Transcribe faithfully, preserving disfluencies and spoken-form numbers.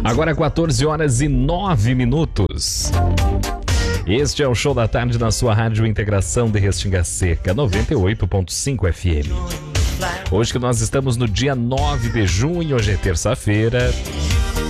Agora quatorze horas e nove minutos. Este é o Show da Tarde na sua Rádio Integração de Restinga Seca, noventa e oito ponto cinco F M. Hoje que nós estamos no dia nove de junho, hoje é terça-feira.